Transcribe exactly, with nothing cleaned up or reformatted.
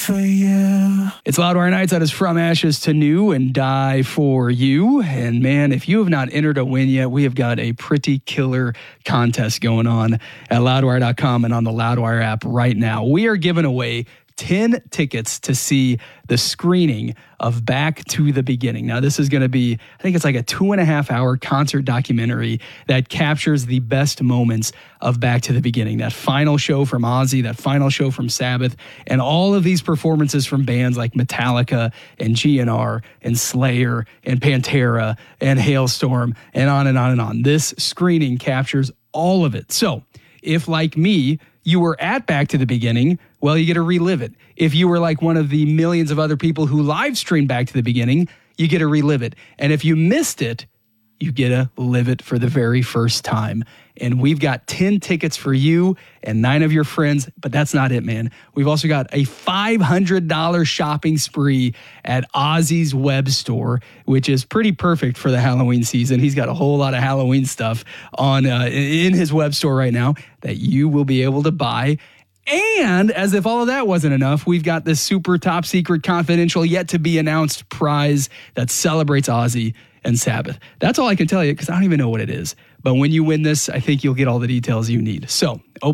for you. It's Loudwire Nights. That is From Ashes to New and Die for You. And man, if you have not entered a win yet, we have got a pretty killer contest going on at loudwire dot com and on the Loudwire app right now. We are giving away ten tickets to see the screening of Back to the Beginning. Now, this is going to be, I think it's like a two and a half hour concert documentary that captures the best moments of Back to the Beginning. That final show from Ozzy, that final show from Sabbath, and all of these performances from bands like Metallica and G N R and Slayer and Pantera and Hailstorm and on and on and on. This screening captures all of it. So, if like me, you were at Back to the Beginning, well, you get to relive it. If you were like one of the millions of other people who live streamed Back to the Beginning, you get to relive it. And if you missed it, you get to live it for the very first time. And we've got ten tickets for you and nine of your friends, but that's not it, man. We've also got a five hundred dollars shopping spree at Ozzy's web store, which is pretty perfect for the Halloween season. He's got a whole lot of Halloween stuff on uh, in his web store right now that you will be able to buy. And as if all of that wasn't enough, we've got this super top secret confidential yet to be announced prize that celebrates Ozzy and Sabbath. That's all I can tell you because I don't even know what it is. But when you win this, I think you'll get all the details you need. So